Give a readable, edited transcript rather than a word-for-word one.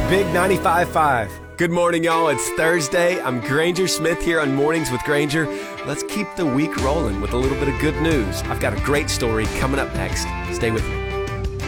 Big 95.5. Good morning, y'all. It's Thursday. I'm Granger Smith here on Mornings with Granger. Let's keep the week rolling with a little bit of good news. I've got a great story coming up next. Stay with me.